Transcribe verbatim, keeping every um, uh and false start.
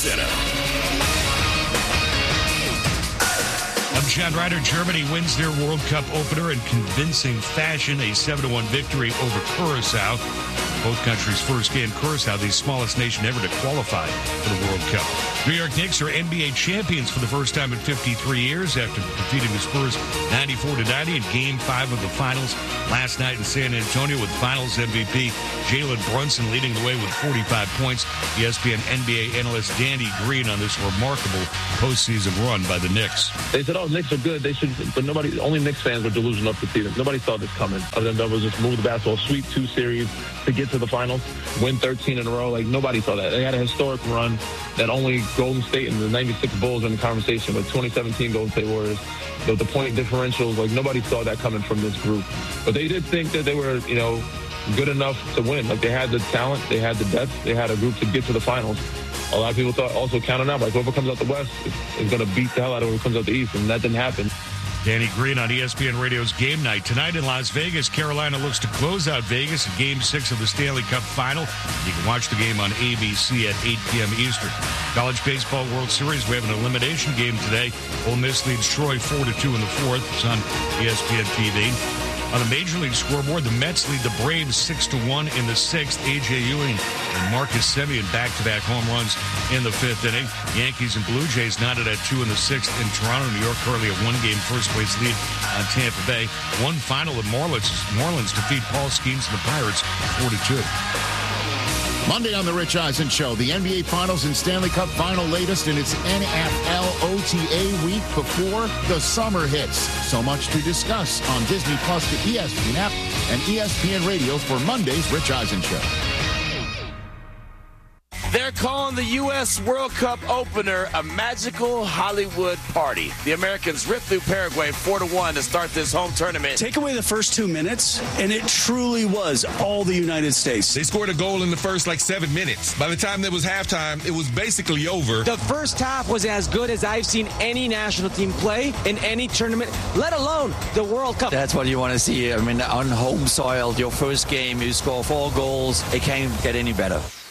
Center. I'm John Ryder. Germany wins their World Cup opener in convincing fashion, a seven to one victory over Curaçao. Both countries' first game. Curaçao, the smallest nation ever to qualify for the World Cup. New York Knicks are N B A champions for the first time in fifty-three years after defeating the Spurs ninety-four to ninety in Game five of the Finals last night in San Antonio, with Finals M V P Jalen Brunson leading the way with forty-five points. E S P N N B A analyst Danny Green on this remarkable postseason run by the Knicks. They said, oh, Knicks are good. They should, but nobody, only Knicks fans were delusional enough to see them. Nobody saw this coming. Other than that was just move the basketball, sweep two series to get to the finals, win thirteen in a row. Like, nobody saw that. They had a historic run that only Golden State and the ninety-six Bulls are in the conversation, but twenty seventeen Golden State Warriors, the, the point differentials, like, nobody saw that coming from this group. But they did think that they were, you know, good enough to win. Like, they had the talent, they had the depth, they had a group to get to the finals. A lot of people thought, also counting out, like, whoever comes out the West is, is going to beat the hell out of whoever comes out the East, and that didn't happen. Danny Green on E S P N Radio's Game Night. Tonight in Las Vegas, Carolina looks to close out Vegas in Game six of the Stanley Cup Final. You can watch the game on A B C at eight p.m. Eastern. College Baseball World Series, we have an elimination game today. Ole Miss leads Troy four to two in the fourth. It's on E S P N T V. On the Major League scoreboard, the Mets lead the Braves six to one in the sixth. A J Ewing and Marcus Semien back-to-back home runs in the fifth inning. Yankees and Blue Jays knotted at two in the sixth in Toronto. New York currently a one-game first-place lead on Tampa Bay. One final of Marlins. Marlins defeat Paul Skeens and the Pirates four to two. Monday on the Rich Eisen Show, the N B A Finals and Stanley Cup Final latest in its N F L O T A week before the summer hits. So much to discuss on Disney Plus, the E S P N app, and E S P N Radio for Monday's Rich Eisen Show. They're calling the U S World Cup opener a magical Hollywood party. The Americans ripped through Paraguay four to one to start this home tournament. Take away the first two minutes, and it truly was all the United States. They scored a goal in the first, like, seven minutes. By the time there was halftime, it was basically over. The first half was as good as I've seen any national team play in any tournament, let alone the World Cup. That's what you want to see. I mean, on home soil, your first game, you score four goals. It can't get any better.